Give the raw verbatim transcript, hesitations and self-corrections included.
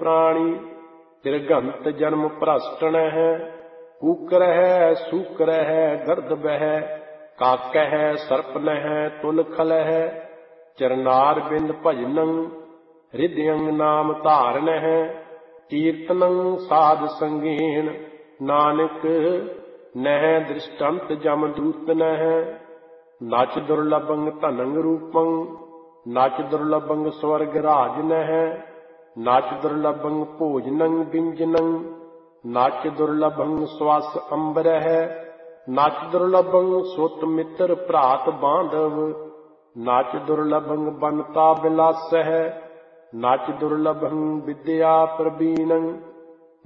प्राणी तिरगंत जन्म भ्रष्टन है कूकर है सूकर है गर्द बह काक है सर्पन है तुल खल है चरनार बिंद भजनं हृदयं नाम धारन है कीर्तनं साध संगीन नानक नह दृष्टंत जम दूतन है नच दुर्लभं धनं रूपं नच दुर्लभं स्वर्ग राजन है नच दुर्लभं भोजनं व्यंजनं नच दुर्लभं श्वास अंबर है नच दुर्लभं सुत मित्र भ्रात बांधव नच दुर्लभं बनता विलास है नच दुर्लभं विद्या प्रवीणं